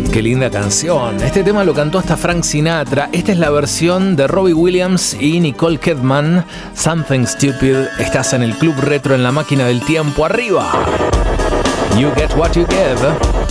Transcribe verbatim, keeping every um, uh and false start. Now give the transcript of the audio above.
Qué linda canción. Este tema lo cantó hasta Frank Sinatra. Esta es la versión de Robbie Williams y Nicole Kidman. Something Stupid. Estás en el Club Retro en la máquina del tiempo. Arriba. You get what you give.